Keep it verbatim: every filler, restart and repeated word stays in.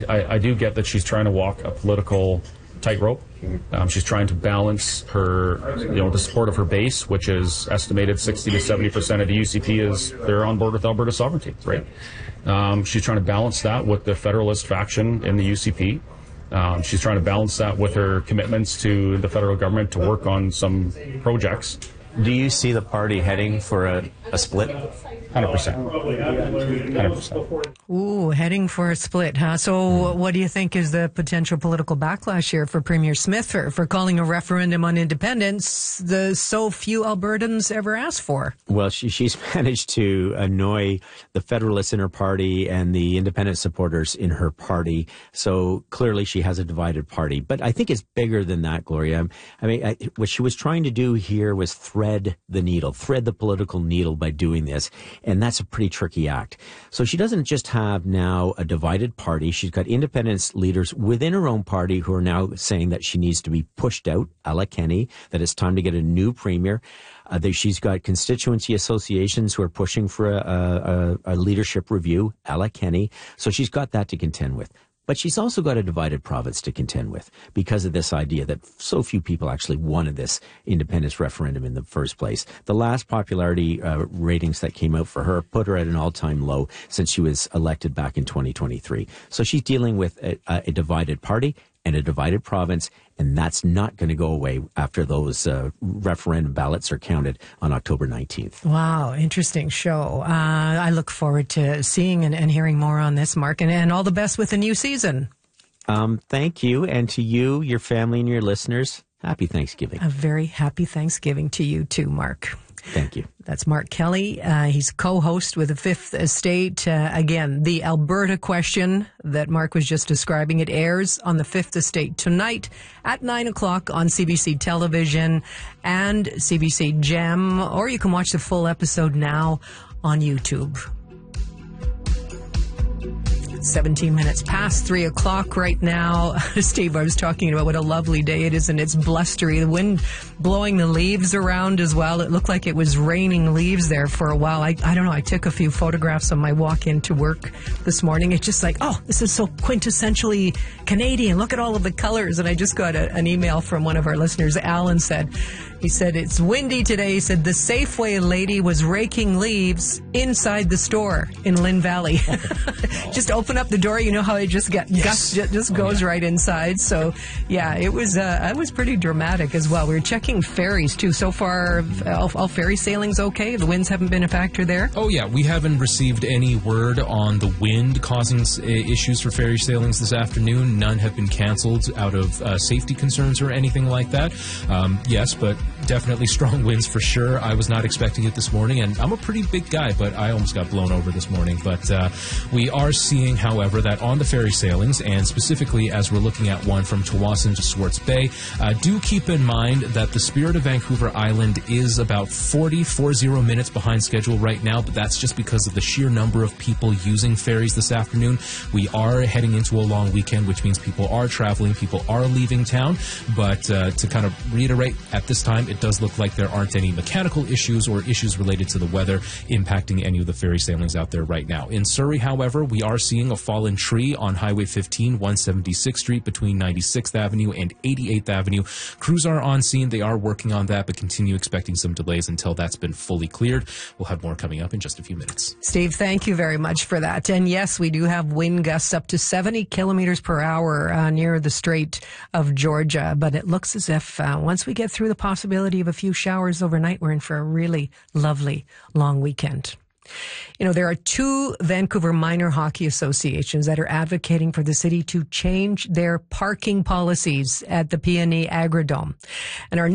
I, I do get that she's trying to walk a political tightrope. Um, she's trying to balance her, you know, the support of her base, which is estimated sixty to seventy percent of the U C P is they're on board with Alberta sovereignty, right? Um, she's trying to balance that with the federalist faction in the U C P. Um, she's trying to balance that with her commitments to the federal government to work on some projects. Do you see the party heading for a, a split? one hundred percent. one hundred percent. Ooh, heading for a split, huh? So mm. what do you think is the potential political backlash here for Premier Smith for, for calling a referendum on independence the so few Albertans ever asked for? Well, she, she's managed to annoy the Federalists in her party and the independent supporters in her party. So clearly she has a divided party. But I think it's bigger than that, Gloria. I mean, I, what she was trying to do here was thread the needle, thread the political needle by doing this. And that's a pretty tricky act. So she doesn't just have now a divided party. She's got independence leaders within her own party who are now saying that she needs to be pushed out, a la Kenney, that it's time to get a new premier. Uh, that she's got constituency associations who are pushing for a, a, a leadership review, a la Kenney. So she's got that to contend with. But she's also got a divided province to contend with because of this idea that so few people actually wanted this independence referendum in the first place. The last popularity uh, ratings that came out for her put her at an all-time low since she was elected back in twenty twenty-three. So she's dealing with a, a divided party and a divided province, and that's not going to go away after those uh, referendum ballots are counted on October nineteenth. Wow, interesting show. Uh, I look forward to seeing and, and hearing more on this, Mark, and, and all the best with the new season. Um, thank you, and to you, your family, and your listeners, happy Thanksgiving. A very happy Thanksgiving to you too, Mark. Thank you. That's Mark Kelly. Uh, he's co-host with the Fifth Estate. Uh, again, the Alberta question that Mark was just describing, it airs on the Fifth Estate tonight at nine o'clock on C B C Television and C B C Gem, or you can watch the full episode now on YouTube. seventeen minutes past three o'clock right now. Steve, I was talking about what a lovely day it is, and it's blustery. The wind blowing the leaves around as well. It looked like it was raining leaves there for a while. I, I don't know. I took a few photographs on my walk into work this morning. It's just like, oh, this is so quintessentially Canadian. Look at all of the colors. And I just got a, an email from one of our listeners. Alan said, he said, it's windy today. He said, the Safeway lady was raking leaves inside the store in Lynn Valley. Just open up the door. You know how it just got yes. gust, just goes oh, yeah. right inside. So, yeah, it was uh, it was pretty dramatic as well. We were checking ferries, too. So far, all, all ferry sailings okay? The winds haven't been a factor there? Oh, yeah. We haven't received any word on the wind causing uh, issues for ferry sailings this afternoon. None have been canceled out of uh, safety concerns or anything like that. Um, yes, but definitely strong winds for sure. I was not expecting it this morning, and I'm a pretty big guy, but I almost got blown over this morning. But uh, we are seeing, however, that on the ferry sailings, and specifically as we're looking at one from Tsawwassen to Swartz Bay, uh, do keep in mind that the Spirit of Vancouver Island is about forty, forty minutes behind schedule right now, but that's just because of the sheer number of people using ferries this afternoon. We are heading into a long weekend, which means people are traveling, people are leaving town, but uh, to kind of reiterate, at this time, it does look like there aren't any mechanical issues or issues related to the weather impacting any of the ferry sailings out there right now. In Surrey, however, we are seeing a fallen tree on Highway fifteen, one seventy-sixth Street between ninety-sixth Avenue and eighty-eighth Avenue. Crews are on scene. They are working on that, but continue expecting some delays until that's been fully cleared. We'll have more coming up in just a few minutes. Steve, thank you very much for that. And yes, we do have wind gusts up to seventy kilometers per hour uh, near the Strait of Georgia, but it looks as if uh, once we get through the possibility of a few showers overnight, we're in for a really lovely long weekend. You know, there are two Vancouver minor hockey associations that are advocating for the city to change their parking policies at the P and E Agrodome. And our